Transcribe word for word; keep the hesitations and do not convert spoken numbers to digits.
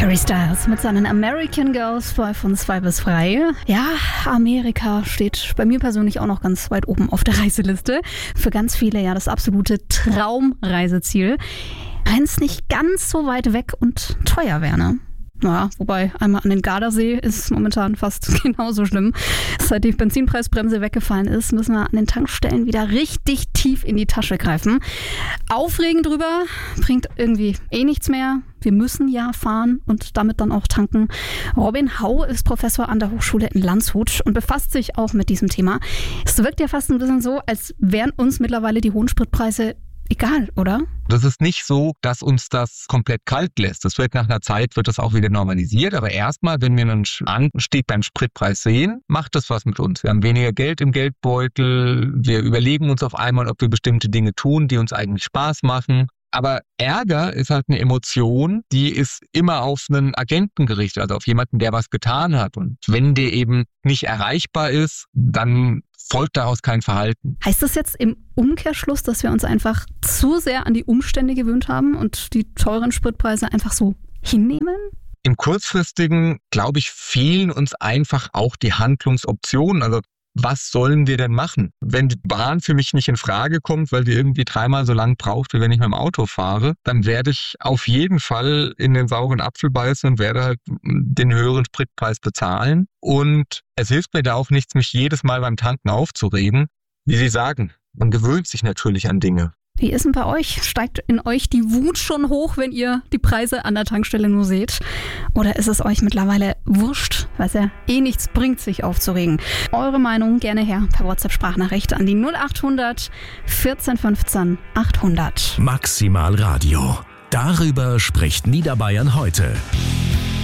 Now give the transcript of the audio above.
Harry Styles mit seinen American Girls bei von zwei bis frei. Ja, Amerika steht bei mir persönlich auch noch ganz weit oben auf der Reiseliste. Für ganz viele ja das absolute Traumreiseziel. Wenn es nicht ganz so weit weg und teuer wäre, ne? Naja, wobei einmal an den Gardasee ist momentan fast genauso schlimm. Seit die Benzinpreisbremse weggefallen ist, müssen wir an den Tankstellen wieder richtig tief in die Tasche greifen. Aufregend drüber, bringt irgendwie eh nichts mehr. Wir müssen ja fahren und damit dann auch tanken. Robin Hau ist Professor an der Hochschule in Landshut und befasst sich auch mit diesem Thema. Es wirkt ja fast ein bisschen so, als wären uns mittlerweile die hohen Spritpreise egal, oder? Das ist nicht so, dass uns das komplett kalt lässt. Das wird nach einer Zeit, wird das auch wieder normalisiert. Aber erstmal, wenn wir einen Anstieg beim Spritpreis sehen, macht das was mit uns. Wir haben weniger Geld im Geldbeutel. Wir überlegen uns auf einmal, ob wir bestimmte Dinge tun, die uns eigentlich Spaß machen. Aber Ärger ist halt eine Emotion, die ist immer auf einen Agenten gerichtet, also auf jemanden, der was getan hat. Und wenn der eben nicht erreichbar ist, dann folgt daraus kein Verhalten. Heißt das jetzt im Umkehrschluss, dass wir uns einfach zu sehr an die Umstände gewöhnt haben und die teuren Spritpreise einfach so hinnehmen? Im Kurzfristigen, glaube ich, fehlen uns einfach auch die Handlungsoptionen. Also was sollen wir denn machen? Wenn die Bahn für mich nicht in Frage kommt, weil die irgendwie dreimal so lang braucht, wie wenn ich mit dem Auto fahre, dann werde ich auf jeden Fall in den sauren Apfel beißen und werde halt den höheren Spritpreis bezahlen. Und es hilft mir da auch nichts, mich jedes Mal beim Tanken aufzuregen. Wie Sie sagen, man gewöhnt sich natürlich an Dinge. Wie ist denn bei euch? Steigt in euch die Wut schon hoch, wenn ihr die Preise an der Tankstelle nur seht? Oder ist es euch mittlerweile wurscht, weil es ja eh nichts bringt, sich aufzuregen? Eure Meinung gerne her per WhatsApp-Sprachnachricht an die null acht hundert vierzehn fünfzehn achthundert. Maximal Radio. Darüber spricht Niederbayern heute.